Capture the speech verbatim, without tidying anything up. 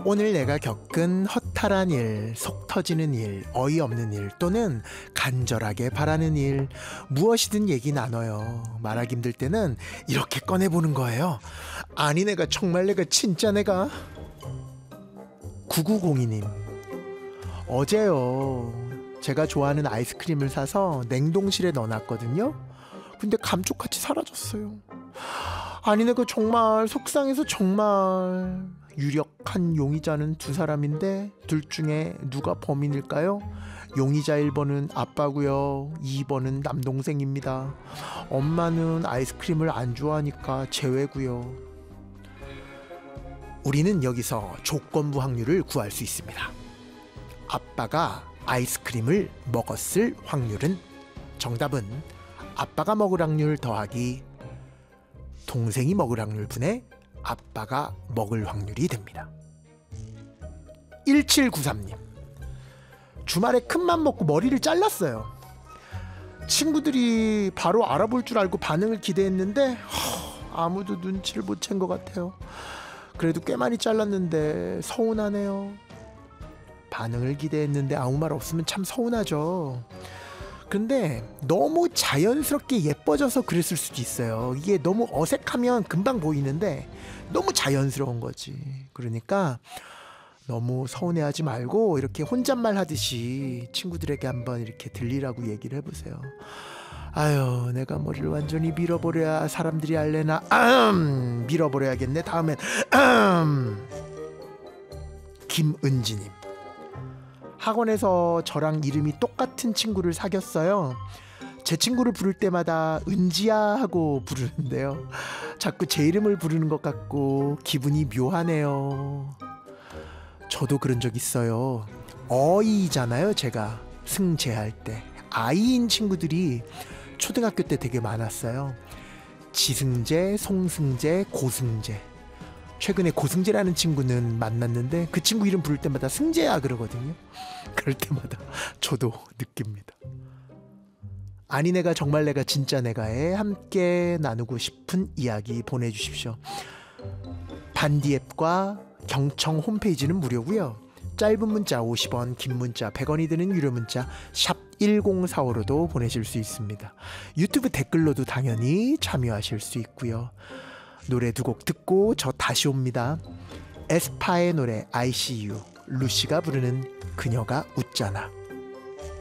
오늘 내가 겪은 허탈한 일, 속 터지는 일, 어이없는 일 또는 간절하게 바라는 일, 무엇이든 얘기 나눠요. 말하기 힘들 때는 이렇게 꺼내보는 거예요. 아니 내가 정말 내가 진짜 내가. 구구공이 님, 어제요 제가 좋아하는 아이스크림을 사서 냉동실에 넣어놨거든요. 근데 감쪽같이 사라졌어요. 아니 내가 정말 속상해서 정말. 유력한 용의자는 두 사람인데 둘 중에 누가 범인일까요? 용의자 일 번은 아빠고요, 이 번은 남동생입니다. 엄마는 아이스크림을 안 좋아하니까 제외고요. 우리는 여기서 조건부 확률을 구할 수 있습니다. 아빠가 아이스크림을 먹었을 확률은, 정답은 아빠가 먹을 확률 더하기 동생이 먹을 확률 분의 아빠가 먹을 확률이 됩니다. 일칠구삼 님, 주말에 큰맘 먹고 머리를 잘랐어요. 친구들이 바로 알아볼 줄 알고 반응을 기대했는데 허, 아무도 눈치를 못 챈 것 같아요. 그래도 꽤 많이 잘랐는데 서운하네요. 반응을 기대했는데 아무 말 없으면 참 서운하죠. 근데 너무 자연스럽게 예뻐져서 그랬을 수도 있어요. 이게 너무 어색하면 금방 보이는데 너무 자연스러운 거지. 그러니까 너무 서운해하지 말고 이렇게 혼잣말 하듯이 친구들에게 한번 이렇게 들리라고 얘기를 해보세요. 아유 내가 머리를 완전히 밀어버려야 사람들이 알래나. 음, 밀어버려야겠네 다음엔. 음. 김은지님, 학원에서 저랑 이름이 똑같은 친구를 사귀었어요. 제 친구를 부를 때마다 은지야 하고 부르는데요. 자꾸 제 이름을 부르는 것 같고 기분이 묘하네요. 저도 그런 적 있어요. 어이잖아요. 제가 승재할 때 아이인 친구들이 초등학교 때 되게 많았어요. 지승재, 송승재, 고승재. 최근에 고승재라는 친구는 만났는데 그 친구 이름 부를 때마다 승재야 그러거든요. 그럴 때마다 저도 느낍니다. 아니 내가 정말 내가 진짜 내가에 함께 나누고 싶은 이야기 보내주십시오. 반디앱과 경청 홈페이지는 무료고요. 짧은 문자 오십 원, 긴 문자 백 원이 드는 유료 문자 샵 일공사오로도 보내실 수 있습니다. 유튜브 댓글로도 당연히 참여하실 수 있고요. 노래 두 곡 듣고 저 다시 옵니다. 에스파의 노래 아이씨유, 루시가 부르는 그녀가 웃잖아.